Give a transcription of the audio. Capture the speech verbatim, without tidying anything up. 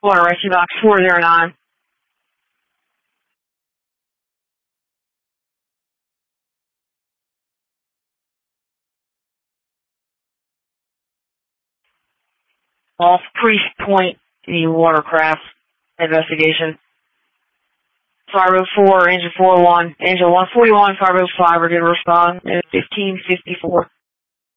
Water rescue box four zero nine. Off Priest Point, the watercraft investigation. five oh four, engine four one, engine one forty-one, five oh five are going to respond at fifteen fifty-four.